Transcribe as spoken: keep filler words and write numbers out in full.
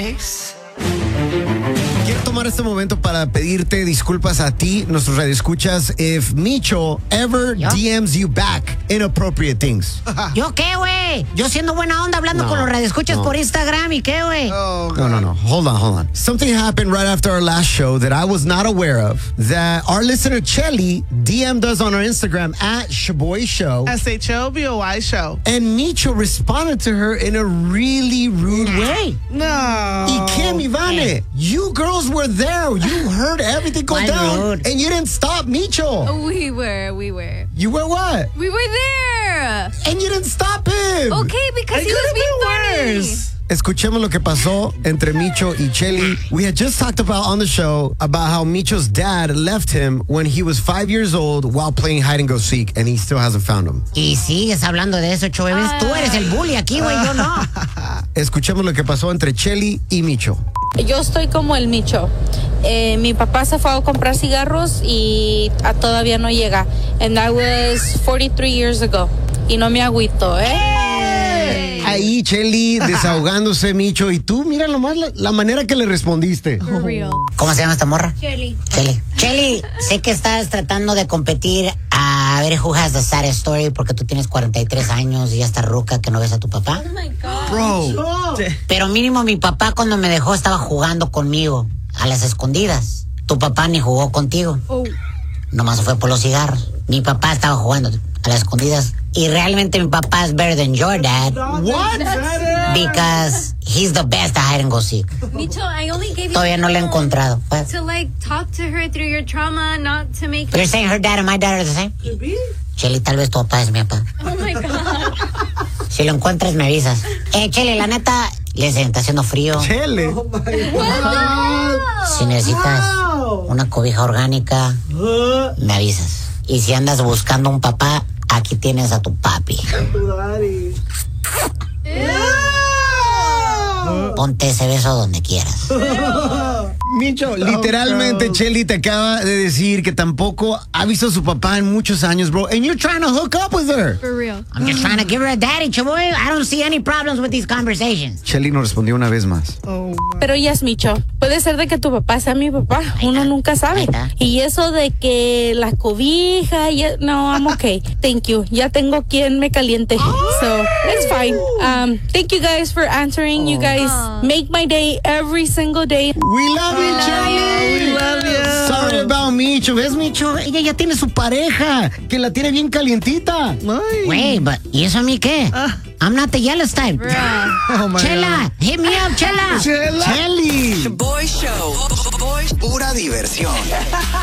Quiero tomar este momento para pedirte disculpas a ti, nuestros radioescuchas, if Micho ever ¿Yo? D Ms you back inappropriate things. ¿Yo qué, güey? Yo siendo buena onda hablando No, con los radioescuchas no. por Instagram y qué, güey. No, no, no. Hold on, hold on. Something happened right after our last show that I was not aware of, that our listener Chelly D M'd us on our Instagram at Shaboy Show. S H O B O Y show. And Micho responded to her in a really rude way. No. Y Kim, Ivane, you girls were there. You heard everything go Why down. rude? And you didn't stop Micho. We were, we were. You were what? We were there. And you didn't stop him. Okay, because It he was could've being been funny. worse. Escuchemos lo que pasó entre Micho y Chelly. We had just talked about on the show about how Micho's dad left him when he was five years old while playing hide and go seek, and he still hasn't found him. Y sigues hablando de eso, Chueves. Tú eres el bully aquí, güey, yo no. Escuchemos lo que pasó entre Chelly y Micho. Yo estoy como el Micho. Eh, mi papá se fue a comprar cigarros y ah, todavía no llega. And that was forty-three years ago. Y no me agüito, ¿eh? Ahí Chelly desahogándose, Micho, y tú mira nomás la, la manera que le respondiste. For real. ¿Cómo se llama esta morra? Shelly. Chelly. Chelly, sé que estás tratando de competir a ver who has the saddest story porque tú tienes cuarenta y tres años y ya estás ruca que no ves a tu papá. Oh my God. Bro, Pero mínimo mi papá cuando me dejó estaba jugando conmigo a las escondidas. Tu papá ni jugó contigo. Oh. Nomás fue por los cigarros. Mi papá estaba jugando a las escondidas. Y realmente mi papá es better than your dad. what? Because he's the best at hide and go seek. Micho, I only gave you Todavía no lo he time encontrado. Pues. to like talk to her through your trauma, not to make But you're saying her dad and my dad are the same? Chelly, tal vez tu papá es mi papá. Oh my God. Si lo encuentras, me avisas. Eh, Chelly, la neta, les está haciendo frío. Chelly. Si necesitas una cobija orgánica, me avisas. Y si andas buscando un papá, aquí tienes a tu papi. Ponte ese beso donde quieras. Micho, literalmente Chelly te acaba de decir que tampoco ha visto a su papá en muchos años, bro. And you're trying to hook up with her. For real. I'm just trying to give her a daddy, chaboy. I don't see any problems with these conversations. Chelly nos respondió una vez más. Pero ya es Micho. Puede ser de que tu papá sea mi papá. Uno nunca Ahí sabe. está. Y eso de que la cobija, y, no, I'm okay. Thank you. Ya tengo quien me caliente. So, it's fine. Um, thank you guys for answering. You guys make my day every single day. We love you, Chelly. We love you. Sorry about Micho. ¿Ves, Micho? Ella ya tiene su pareja, que la tiene bien calientita. Ay. Wait, but ¿y eso a mí qué? I'm not the yellow type. Oh, my Chela, hit me up, Chela. God. Chelly. Boy Show. Boy, pura diversión.